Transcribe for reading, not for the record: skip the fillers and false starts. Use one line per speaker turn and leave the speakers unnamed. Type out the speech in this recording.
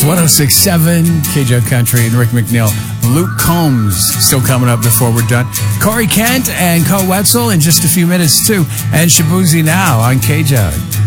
106.7 KJ Country and Rick McNeil. Luke Combs still coming up before we're done. Corey Kent and Cole Wetzel in just a few minutes too. And Shabuzi Now on KJ.